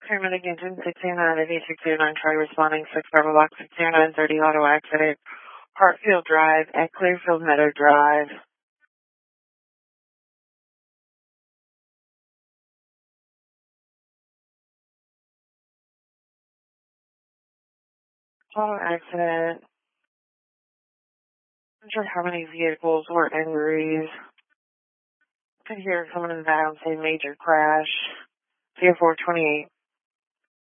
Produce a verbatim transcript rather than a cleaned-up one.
Paramedic Engine six two nine, Navy six two nine, try responding six Bravo Block six two nine thirty, auto accident, Hartfield Drive at Clearfield Meadow Drive. Auto accident. I'm not sure how many vehicles were injuries. Could hear someone in the back say major crash. zero four twenty-eight.